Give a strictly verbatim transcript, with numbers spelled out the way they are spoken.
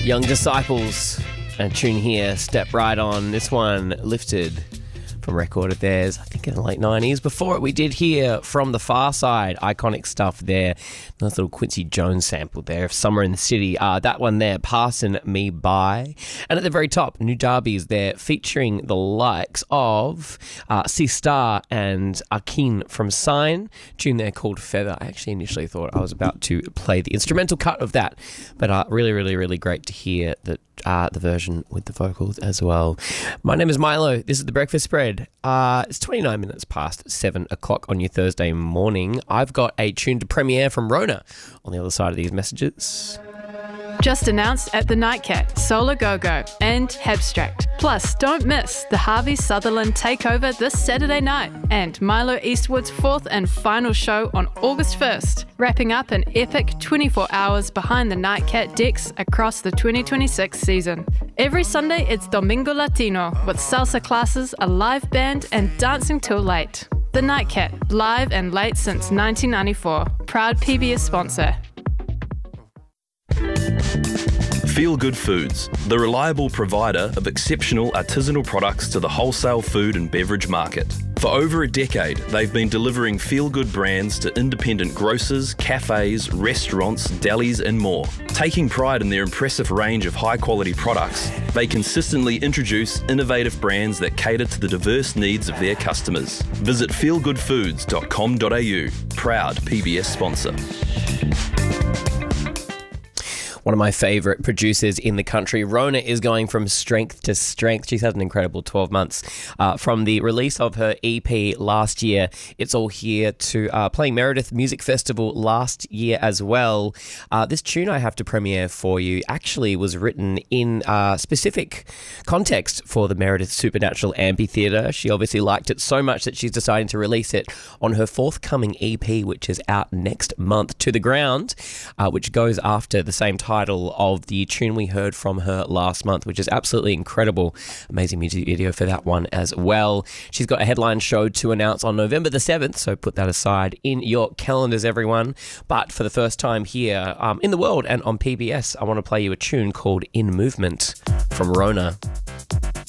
Young Disciples, and a tune here, Step Right On. This one lifted from record of theirs, I think in the late nineties. Before it, we did hear From the Far Side, iconic stuff there. Nice little Quincy Jones sample there, Summer in the City. Uh, that one there, Passing Me By. And at the very top, New Derby is there, featuring the likes of uh, C Star and Akin from Sign. Tune there called Feather. I actually initially thought I was about to play the instrumental cut of that, but uh, really, really, really great to hear that uh, the version with the vocals as well. My name is Milo. This is The Breakfast Spread. Uh, it's twenty-nine minutes past seven o'clock on your Thursday morning. I've got a tune to premiere from Rona on the other side of these messages. Just announced at the Nightcat, Solar Go-Go and Abstract. Plus, don't miss the Harvey Sutherland Takeover this Saturday night and Milo Eastwood's fourth and final show on August first, wrapping up an epic twenty-four hours behind the Nightcat decks across the twenty twenty-six season. Every Sunday, it's Domingo Latino with salsa classes, a live band and dancing till late. The Nightcat, live and late since nineteen ninety-four. Proud P B S sponsor. Feel Good Foods, the reliable provider of exceptional artisanal products to the wholesale food and beverage market. For over a decade, they've been delivering feel-good brands to independent grocers, cafes, restaurants, delis and more. Taking pride in their impressive range of high-quality products, they consistently introduce innovative brands that cater to the diverse needs of their customers. Visit feel good foods dot com dot a u, proud P B S sponsor. One of my favourite producers in the country. Rona is going from strength to strength. She's had an incredible twelve months uh, from the release of her E P last year. It's All Here to uh, playing Meredith Music Festival last year as well. Uh, this tune I have to premiere for you actually was written in uh, specific context for the Meredith Supernatural Amphitheatre. She obviously liked it so much that she's deciding to release it on her forthcoming E P, which is out next month, To the Ground, uh, which goes after the same title of the tune we heard from her last month, which is absolutely incredible. Amazing music video for that one as well. She's got a headline show to announce on November the seventh, so put that aside in your calendars, everyone. But for the first time here um, in the world and on P B S, I want to play you a tune called In Movement from Rona.